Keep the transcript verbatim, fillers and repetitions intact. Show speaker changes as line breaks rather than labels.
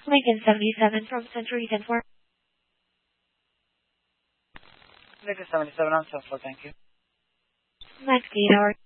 Lincoln seventy-seven from Century ten four.
Lincoln seventy-seven on ten four, thank you.
Max eight hour.